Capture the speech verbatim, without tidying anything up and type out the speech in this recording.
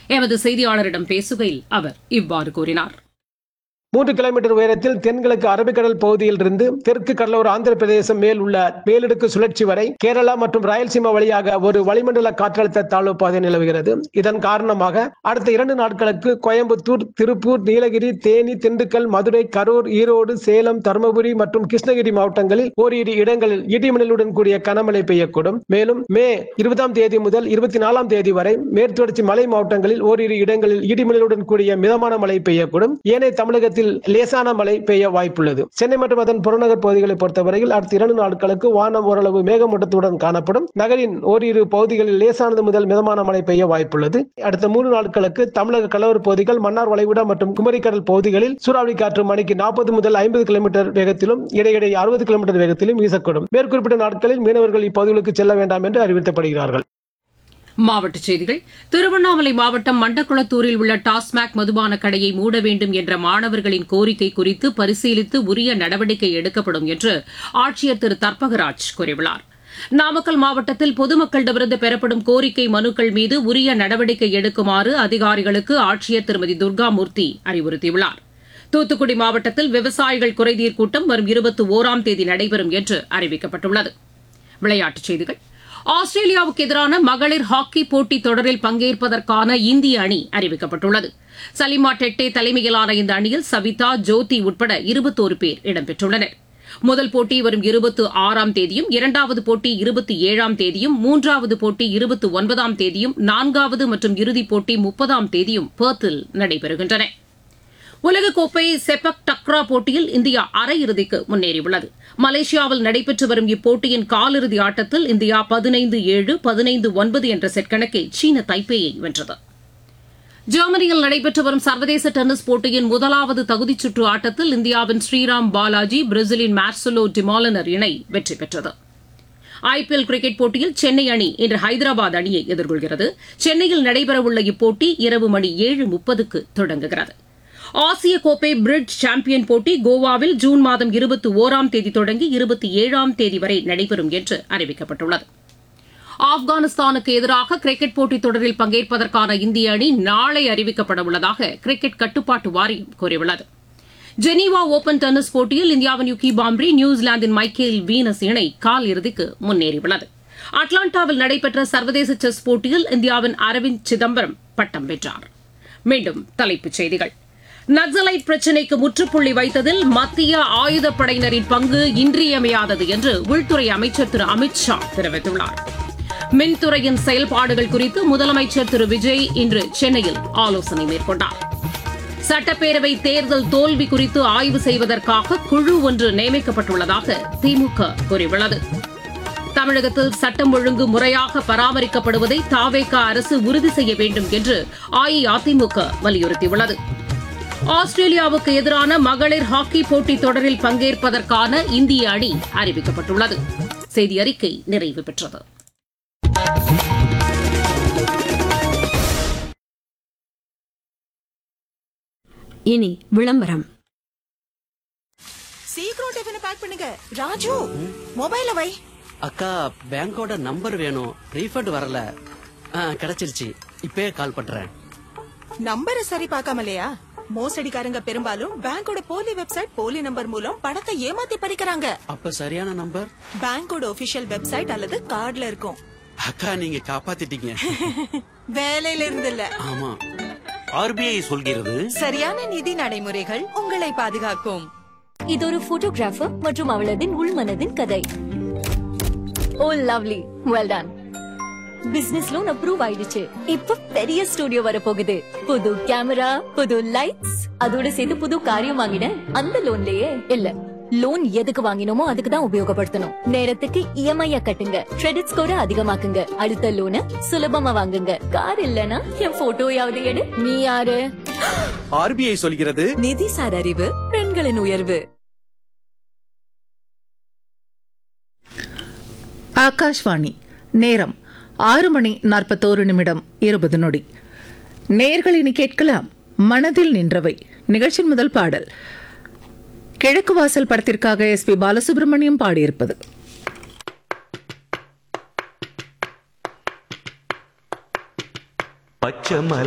எமது செய்தியாளரிடம் பேசுகையில் அவர் இவ்வாறு கூறினார். மூன்று கிலோமீட்டர் உயரத்தில் தென்கிழக்கு அரபிக்கடல் பகுதியில் இருந்து தெற்கு கடலோர ஆந்திர பிரதேசம் மேல் உள்ள மேலடுக்கு சுழற்சி வரை கேரளா மற்றும் ராயல்சீமா வழியாக ஒரு வளிமண்டல காற்றழுத்த தாழ்வு பாதை நிலவுகிறது. இதன் காரணமாக அடுத்த இரண்டு நாட்களுக்கு கோயம்புத்தூர், திருப்பூர், நீலகிரி, தேனி, திண்டுக்கல், மதுரை, கரூர், ஈரோடு, சேலம், தருமபுரி மற்றும் கிருஷ்ணகிரி மாவட்டங்களில் ஓரிரு இடங்களில் இடிமின்னலுடன் கூடிய கனமழை பெய்யக்கூடும். மேலும் மே இருபதாம் தேதி முதல் இருபத்தி நாலாம் தேதி வரை மேற்குத்தொடர்ச்சி மலை மாவட்டங்களில் ஓரிரு இடங்களில் இடிமின்னலுடன் கூடிய மிதமான மழை பெய்யக்கூடும். ஏனைய தமிழகத்தில் லேசான மழை பெய்ய வாய்ப்புள்ளது. சென்னை மற்றும் அதன் புறநகர் பகுதிகளை பொறுத்தவரையில் அடுத்த இரண்டு நாட்களுக்கு வானம் ஓரளவு மேகமூட்டத்துடன் காணப்படும். நகரின் ஓரிரு பகுதிகளில் லேசானது முதல் மிதமான மழை பெய்ய வாய்ப்புள்ளது. அடுத்த மூன்று நாட்களுக்கு தமிழக கடலோர பகுதிகள், மன்னார் வளைகுடா மற்றும் குமரிக்கடல் பகுதிகளில் சூறாவளி காற்று மணிக்கு நாற்பது முதல் ஐம்பது கிலோமீட்டர் வேகத்திலும் இடையிடையே அறுபது கிலோமீட்டர் வேகத்திலும் வீசக்கூடும். மேற்குறிப்பிட்ட நாட்களில் மீனவர்கள் இப்பகுதிகளுக்கு செல்ல வேண்டாம் என்று அறிவுறுத்தப்படுகிறார்கள். மாவட்டச் செய்திகள். திருவண்ணாமலை மாவட்டம் மண்டக்குளத்தூரில் உள்ள டாஸ்மாக் மதுபான கடையை மூட வேண்டும் என்ற மாணவர்களின் கோரிக்கை குறித்து பரிசீலித்து உரிய நடவடிக்கை எடுக்கப்படும் என்று ஆட்சியர் திரு தர்பகராஜ் கூறியுள்ளார். நாமக்கல் மாவட்டத்தில் பொதுமக்களிடமிருந்து பெறப்படும் கோரிக்கை மனுக்கள் மீது உரிய நடவடிக்கை எடுக்குமாறு அதிகாரிகளுக்கு ஆட்சியர் திருமதி துர்காமூர்த்தி அறிவுறுத்தியுள்ளார். தூத்துக்குடி மாவட்டத்தில் விவசாயிகள் குறைதீர் கூட்டம் வரும் இருபத்தி ஒராம் தேதி நடைபெறும் என்று அறிவிக்கப்பட்டுள்ளது. விளையாட்டுச் செய்திகள். ஆஸ்திரேலியாவுக்கு எதிரான மகளிர் ஹாக்கி போட்டித் தொடரில் பங்கேற்பதற்கான இந்திய அணி அறிவிக்கப்பட்டுள்ளது. சலிமா டெட்டே தலைமையிலான இந்த அணியில் சவிதா, ஜோதி உட்பட இருபத்தோரு பேர் இடம்பெற்றுள்ளனர். முதல் போட்டி வரும் இருபத்தி ஆறாம் தேதியும், இரண்டாவது போட்டி இருபத்தி ஏழாம் தேதியும், மூன்றாவது போட்டி இருபத்தி ஒன்பதாம் தேதியும், நான்காவது மற்றும் இறுதிப் போட்டி முப்பதாம் தேதியும் பெர்த்தில் நடைபெறுகின்றன. உலகக்கோப்பை செபக் டக்ரா போட்டியில் இந்தியா அரையிறுதிக்கு முன்னேறியுள்ளது. மலேசியாவில் நடைபெற்று வரும் இப்போட்டியின் காலிறுதி ஆட்டத்தில் இந்தியா பதினைந்து ஏழு, பதினைந்து ஒன்பது என்ற செட் கணக்கில் சீன தைப்பேயை வென்றது. ஜெர்மனியில் நடைபெற்று வரும் சர்வதேச டென்னிஸ் போட்டியின் முதலாவது தகுதிச் சுற்று ஆட்டத்தில் இந்தியாவின் ஸ்ரீராம் பாலாஜி, பிரேசிலின் மார்செலோ டிமாலனர் இணை வெற்றி பெற்றது. ஐபிஎல் கிரிக்கெட் போட்டியில் சென்னை அணி இன்று ஹைதராபாத் அணியை எதிர்கொள்கிறது. சென்னையில் நடைபெறவுள்ள இப்போட்டி இரவு மணி ஏழு முப்பதுக்கு தொடங்குகிறது. ஆசிய கோப்பை பிரிட்ஜ் சாம்பியன் போட்டி கோவாவில் ஜூன் மாதம் இருபத்தி ஒராம் தேதி தொடங்கி இருபத்தி ஏழாம் தேதி வரை நடைபெறும் என்று அறிவிக்கப்பட்டுள்ளது. ஆப்கானிஸ்தானுக்கு எதிராக கிரிக்கெட் போட்டித் தொடரில் பங்கேற்பதற்கான இந்திய அணி நாளை அறிவிக்கப்பட உள்ளதாக கிரிக்கெட் கட்டுப்பாட்டு வாரியம் கூறியுள்ளது. ஜெனீவா ஓபன் டென்னிஸ் போட்டியில் இந்தியாவின் யுகி பாம்ப்ரி, நியூசிலாந்தின் மைக்கேல் வீனஸ் இணை கால் இறுதிக்கு முன்னேறியுள்ளது. அட்லாண்டாவில் நடைபெற்ற சர்வதேச செஸ் போட்டியில் இந்தியாவின் அரவிந்த் சிதம்பரம் பட்டம் வென்றார். மீண்டும் தலைப்புச் செய்திகள். நக்சலைட் பிரச்சினைக்கு முற்றுப்புள்ளி வைத்ததில் மத்திய ஆயுதப்படையினரின் பங்கு இன்றியமையாதது என்று உள்துறை அமைச்சர் திரு அமித் ஷா தெரிவித்துள்ளார். மின்துறையின் செயல்பாடுகள் குறித்து முதலமைச்சர் திரு விஜய் இன்று சென்னையில் ஆலோசனை மேற்கொண்டார். சட்டப்பேரவை தேர்தல் தோல்வி குறித்து ஆய்வு செய்வதற்காக குழு ஒன்று நியமிக்கப்பட்டுள்ளதாக திமுக கூறியுள்ளது. தமிழகத்தில் சட்டம் ஒழுங்கு முறையாக பராமரிக்கப்படுவதை தாவேக அரசு உறுதி செய்ய வேண்டும் என்று அஇஅதிமுக வலியுறுத்தியுள்ளது. ஆஸ்திரேலியாவுக்கு எதிரான மகளிர் ஹாக்கி போட்டித் தொடரில் பங்கேற்பதற்கான இந்திய அணி அறிவிக்கப்பட்டுள்ளது. செய்தி அறிக்கை நிறைவு பெற்றது. இனி விளம்பரம். சீக்கிரம் டிஃபன் பேக் பண்ணுங்க. ராஜு, மொபைல வை. அக்கா, பேங்கோட நம்பர் வேணும். ரீஃபண்ட் வரல. கிடைச்சிருச்சு. இப்பவே கால் பண்றேன். நம்பரை சரி பார்க்காமலையா? மோசடிக்காரங்க பெரும்பாலும் பேங்கோட போலி வெப்சைட், போலி நம்பர் மூலம் பணத்தை ஏமாத்தி பறிக்கிறாங்க. அப்ப சரியான நம்பர் பேங்கோட ஒபிஷியல் வெப்சைட் அல்லது கார்டுல இருக்கும். அக்கா, நீங்க காப்பாத்திட்டீங்க. வேலையில இருந்து இல்ல. ஆமா, ஆர்பிஐ சொல்கிறது சரியான நிதி நடைமுறைகள் உங்களை பாதுகாக்கும். இது ஒரு போட்டோகிராஃபர் மற்றும் அவளதின் உள்மனதின் கதை. ஓ lovely, well done. Business loan approve ஆயிடுச்சு. இப்ப பெரிய ஸ்டுடியோ வர போகுது. புது கேமரா, புது லைட்ஸ், அதோட சேர்த்து புது காரியம் வாங்கினேன். அந்த லோன்லயே இல்ல, லோன் எதுக்கு வாங்கினோமோ அதுக்கு தான் உபயோகப்படுத்தணும். நேரத்துக்கு இஎம்ஐ கட்டுங்க, கிரெடிட் ஸ்கோரை அதிகமாக்குங்க, அடுத்த லோனை சுலபமா வாங்குங்க. கார் இல்லனா என் போட்டோயாவது எடு. நீ யாரு? ஆர்பிஐ சொல்கிறது நிதிசார் அறிவு பெண்களின் உயர்வு. ஆகாஷ்வாணி. நேரம் ஆறு மணி நாற்பத்தோரு நிமிடம் இருபது நொடி. நேயர்கள் இனி கேட்கலாம் மனதில் நின்றவை நிகழ்ச்சியின் முதல் பாடல். கிழக்கு வாசல் படத்திற்காக எஸ் பி பாலசுப்ரமணியம் பாடியிருப்பது. பச்சை